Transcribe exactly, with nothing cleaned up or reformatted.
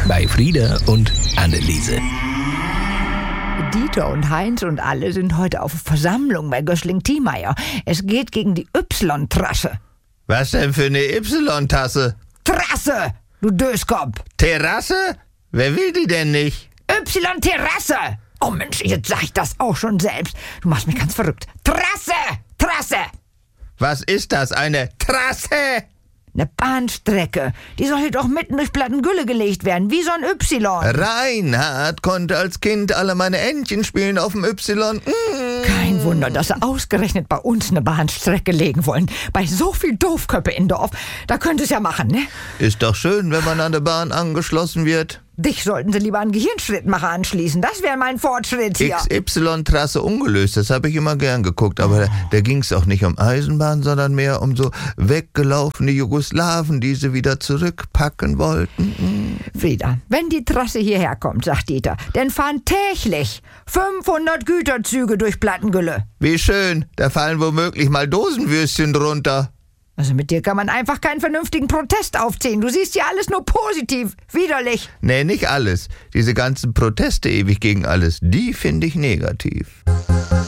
bei Frieda und Anneliese. Dieter und Heinz und alle sind heute auf Versammlung bei Gößling-Thiemeyer. Es geht gegen die Y-Trasse. Was denn für eine Y-Tasse? Trasse, du Döskopf. Terrasse? Wer will die denn nicht? Y-Terrasse. Oh Mensch, jetzt sag ich das auch schon selbst. Du machst mich ganz verrückt. Trasse, Trasse. Was ist das, eine Trasse? Eine Bahnstrecke. Die soll hier doch mitten durch Plattengülle gelegt werden, wie so ein Y. Reinhard konnte als Kind alle meine Entchen spielen auf dem Y. Mm. Kein Wunder, dass sie ausgerechnet bei uns eine Bahnstrecke legen wollen. Bei so viel Doofköppe im Dorf. Da könnte es ja machen, ne? Ist doch schön, wenn man an der Bahn angeschlossen wird. Dich sollten sie lieber an Gehirnschrittmacher anschließen. Das wäre mein Fortschritt hier. X Y-Trasse ungelöst, das habe ich immer gern geguckt. Aber da, da ging es auch nicht um Eisenbahn, sondern mehr um so weggelaufene Jugoslawen, die sie wieder zurückpacken wollten. Frieda, wenn die Trasse hierher kommt, sagt Dieter, dann fahren täglich fünfhundert Güterzüge durch Plattengülle. Wie schön, da fallen womöglich mal Dosenwürstchen drunter. Also mit dir kann man einfach keinen vernünftigen Protest aufziehen. Du siehst ja alles nur positiv. Widerlich. Nee, nicht alles. Diese ganzen Proteste ewig gegen alles, die finde ich negativ.